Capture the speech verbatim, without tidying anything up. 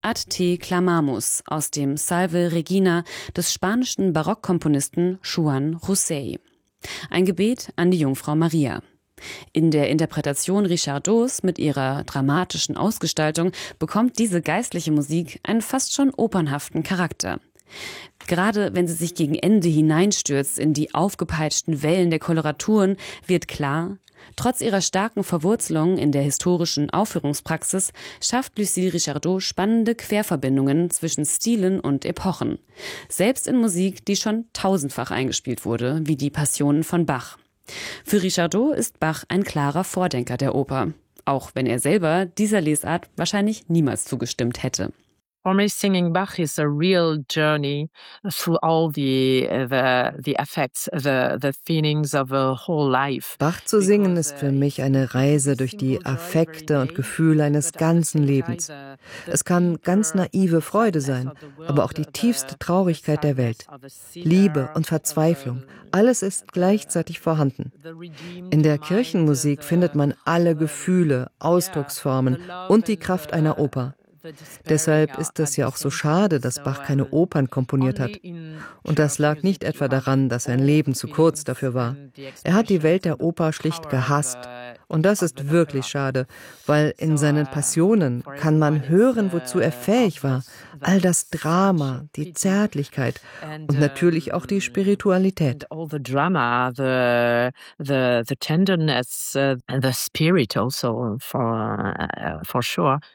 Ad te clamamus aus dem Salve Regina des spanischen Barockkomponisten Joan Rossell. Ein Gebet an die Jungfrau Maria. In der Interpretation Richardots mit ihrer dramatischen Ausgestaltung bekommt diese geistliche Musik einen fast schon opernhaften Charakter. Gerade wenn sie sich gegen Ende hineinstürzt in die aufgepeitschten Wellen der Koloraturen, wird klar, trotz ihrer starken Verwurzelung in der historischen Aufführungspraxis schafft Lucie Richardot spannende Querverbindungen zwischen Stilen und Epochen. Selbst in Musik, die schon tausendfach eingespielt wurde, wie die Passionen von Bach. Für Richardot ist Bach ein klarer Vordenker der Oper, auch wenn er selber dieser Lesart wahrscheinlich niemals zugestimmt hätte. For me, singing Bach is a real journey through all the the the effects, the the feelings of a whole life. Bach zu singen ist für mich eine Reise durch die Affekte und Gefühle eines ganzen Lebens. Es kann ganz naive Freude sein, aber auch die tiefste Traurigkeit der Welt. Liebe und Verzweiflung, alles ist gleichzeitig vorhanden. In der Kirchenmusik findet man alle Gefühle, Ausdrucksformen und die Kraft einer Oper. Deshalb ist es ja auch so schade, dass Bach keine Opern komponiert hat. Und das lag nicht etwa daran, dass sein Leben zu kurz dafür war. Er hat die Welt der Oper schlicht gehasst. Und das ist wirklich schade, weil in seinen Passionen kann man hören, wozu er fähig war. All das Drama, die Zärtlichkeit und natürlich auch die Spiritualität. All the drama, the the the tenderness, uh, and the spirit also for uh, for sure.